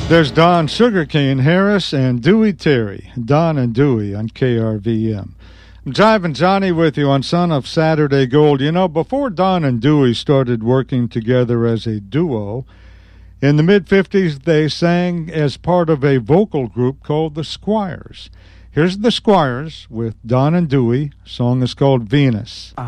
There's Don Sugarcane Harris and Dewey Terry. Don and Dewey on KRVM. I'm Jivin' Johnny with you on Son of Saturday Gold. You know, before Don and Dewey started working together as a duo, in the mid-'50s they sang as part of a vocal group called the Squires. Here's the Squires with Don and Dewey. The song is called Venus.